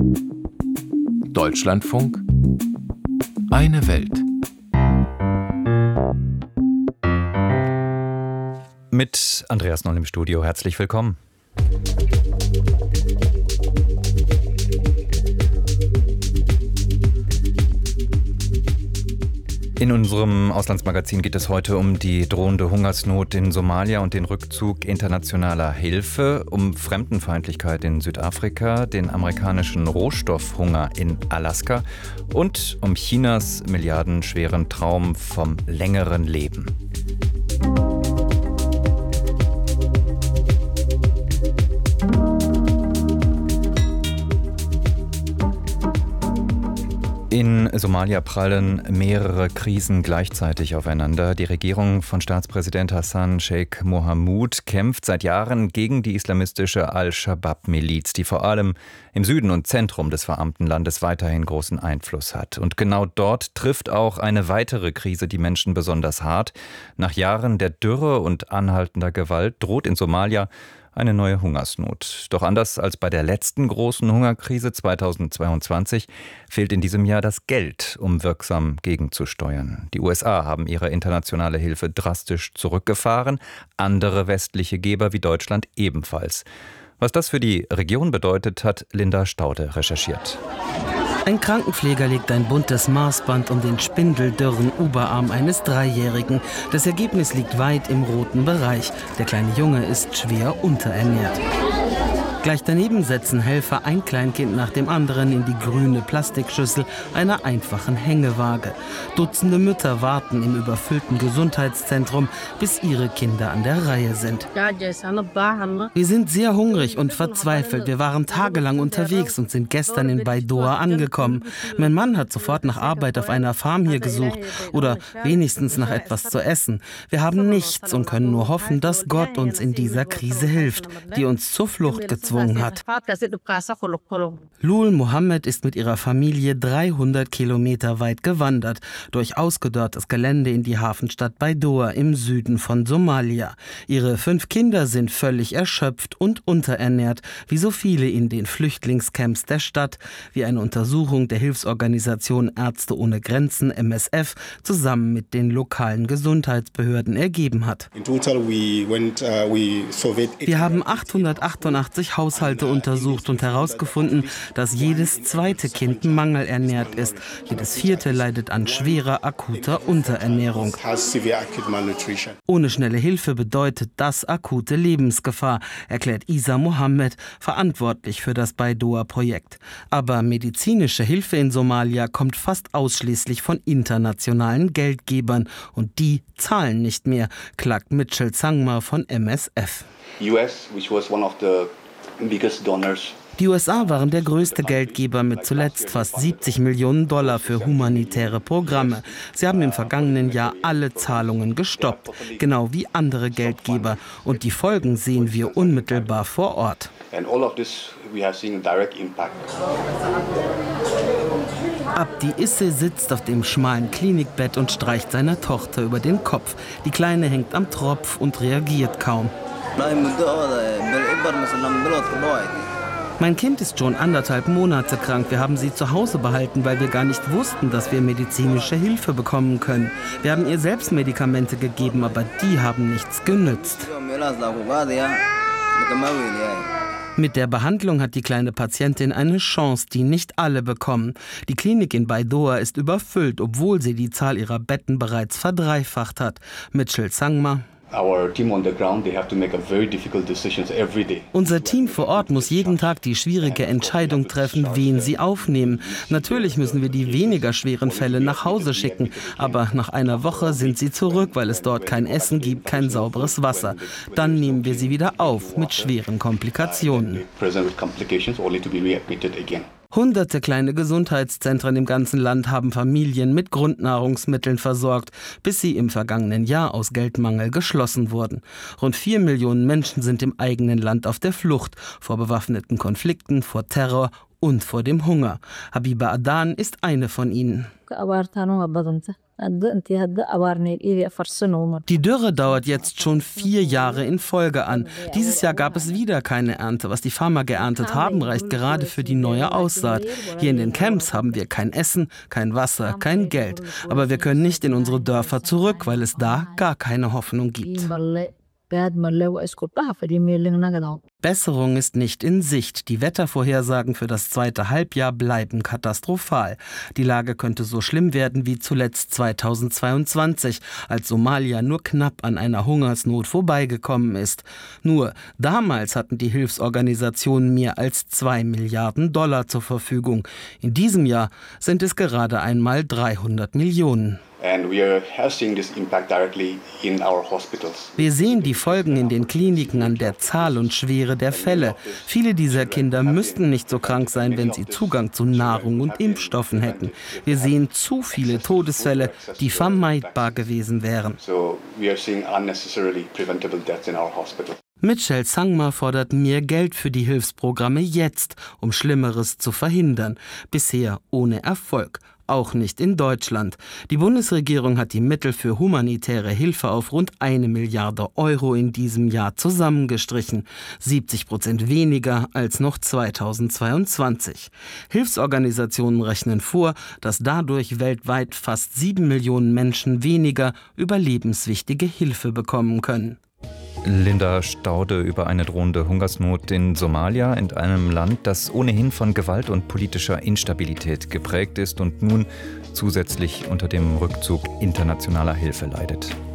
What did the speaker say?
Deutschlandfunk. Eine Welt. Mit Andreas Noll im Studio. Herzlich willkommen. In unserem Auslandsmagazin geht es heute um die drohende Hungersnot in Somalia und den Rückzug internationaler Hilfe, um Fremdenfeindlichkeit in Südafrika, den amerikanischen Rohstoffhunger in Alaska und um Chinas milliardenschweren Traum vom längeren Leben. In Somalia prallen mehrere Krisen gleichzeitig aufeinander. Die Regierung von Staatspräsident Hassan Sheikh Mohamud kämpft seit Jahren gegen die islamistische Al-Shabaab-Miliz, die vor allem im Süden und Zentrum des verarmten Landes weiterhin großen Einfluss hat. Und genau dort trifft auch eine weitere Krise die Menschen besonders hart. Nach Jahren der Dürre und anhaltender Gewalt droht in Somalia eine neue Hungersnot. Doch anders als bei der letzten großen Hungerkrise 2022 fehlt in diesem Jahr das Geld, um wirksam gegenzusteuern. Die USA haben ihre internationale Hilfe drastisch zurückgefahren, andere westliche Geber wie Deutschland ebenfalls. Was das für die Region bedeutet, hat Linda Staude recherchiert. Ein Krankenpfleger legt ein buntes Maßband um den spindeldürren Oberarm eines Dreijährigen. Das Ergebnis liegt weit im roten Bereich. Der kleine Junge ist schwer unterernährt. Gleich daneben setzen Helfer ein Kleinkind nach dem anderen in die grüne Plastikschüssel einer einfachen Hängewaage. Dutzende Mütter warten im überfüllten Gesundheitszentrum, bis ihre Kinder an der Reihe sind. Wir sind sehr hungrig und verzweifelt. Wir waren tagelang unterwegs und sind gestern in Baidoa angekommen. Mein Mann hat sofort nach Arbeit auf einer Farm hier gesucht oder wenigstens nach etwas zu essen. Wir haben nichts und können nur hoffen, dass Gott uns in dieser Krise hilft, die uns zur Flucht gezwungen hat. Lul Mohammed ist mit ihrer Familie 300 Kilometer weit gewandert, durch ausgedörrtes Gelände in die Hafenstadt Baidoa im Süden von Somalia. Ihre 5 Kinder sind völlig erschöpft und unterernährt, wie so viele in den Flüchtlingscamps der Stadt, wie eine Untersuchung der Hilfsorganisation Ärzte ohne Grenzen, MSF, zusammen mit den lokalen Gesundheitsbehörden ergeben hat. Wir haben 888 Haushalte untersucht und herausgefunden, dass jedes zweite Kind mangelernährt ist. Jedes vierte leidet an schwerer, akuter Unterernährung. Ohne schnelle Hilfe bedeutet das akute Lebensgefahr, erklärt Isa Mohammed, verantwortlich für das Baidoa-Projekt. Aber medizinische Hilfe in Somalia kommt fast ausschließlich von internationalen Geldgebern. Und die zahlen nicht mehr, klagt Mitchell Zangma von MSF. Die USA waren der größte Geldgeber mit zuletzt fast $70 Millionen für humanitäre Programme. Sie haben im vergangenen Jahr alle Zahlungen gestoppt, genau wie andere Geldgeber. Und die Folgen sehen wir unmittelbar vor Ort. Abdi Isse sitzt auf dem schmalen Klinikbett und streicht seiner Tochter über den Kopf. Die Kleine hängt am Tropf und reagiert kaum. Mein Kind ist schon 1,5 Monate krank. Wir haben sie zu Hause behalten, weil wir gar nicht wussten, dass wir medizinische Hilfe bekommen können. Wir haben ihr selbst Medikamente gegeben, aber die haben nichts genützt. Mit der Behandlung hat die kleine Patientin eine Chance, die nicht alle bekommen. Die Klinik in Baidoa ist überfüllt, obwohl sie die Zahl ihrer Betten bereits verdreifacht hat. Mitchell Zangma. Unser Team vor Ort muss jeden Tag die schwierige Entscheidung treffen, wen sie aufnehmen. Natürlich müssen wir die weniger schweren Fälle nach Hause schicken, aber nach einer Woche sind sie zurück, weil es dort kein Essen gibt, kein sauberes Wasser. Dann nehmen wir sie wieder auf mit schweren Komplikationen. Hunderte kleine Gesundheitszentren im ganzen Land haben Familien mit Grundnahrungsmitteln versorgt, bis sie im vergangenen Jahr aus Geldmangel geschlossen wurden. Rund 4 Millionen Menschen sind im eigenen Land auf der Flucht, vor bewaffneten Konflikten, vor Terror und vor dem Hunger. Habiba Adan ist eine von ihnen. Die Dürre dauert jetzt schon 4 Jahre in Folge an. Dieses Jahr gab es wieder keine Ernte. Was die Farmer geerntet haben, reicht gerade für die neue Aussaat. Hier in den Camps haben wir kein Essen, kein Wasser, kein Geld. Aber wir können nicht in unsere Dörfer zurück, weil es da gar keine Hoffnung gibt. Besserung ist nicht in Sicht. Die Wettervorhersagen für das zweite Halbjahr bleiben katastrophal. Die Lage könnte so schlimm werden wie zuletzt 2022, als Somalia nur knapp an einer Hungersnot vorbeigekommen ist. Nur damals hatten die Hilfsorganisationen mehr als 2 Milliarden Dollar zur Verfügung. In diesem Jahr sind es gerade einmal 300 Millionen. Wir sehen die Folgen in den Kliniken an der Zahl und Schwere der Fälle. Viele dieser Kinder müssten nicht so krank sein, wenn sie Zugang zu Nahrung und Impfstoffen hätten. Wir sehen zu viele Todesfälle, die vermeidbar gewesen wären. Mitchell Sangma fordert mehr Geld für die Hilfsprogramme jetzt, um Schlimmeres zu verhindern. Bisher ohne Erfolg. Auch nicht in Deutschland. Die Bundesregierung hat die Mittel für humanitäre Hilfe auf rund 1 Milliarde Euro in diesem Jahr zusammengestrichen. 70% weniger als noch 2022. Hilfsorganisationen rechnen vor, dass dadurch weltweit fast 7 Millionen Menschen weniger überlebenswichtige Hilfe bekommen können. Linda Staude über eine drohende Hungersnot in Somalia, in einem Land, das ohnehin von Gewalt und politischer Instabilität geprägt ist und nun zusätzlich unter dem Rückzug internationaler Hilfe leidet.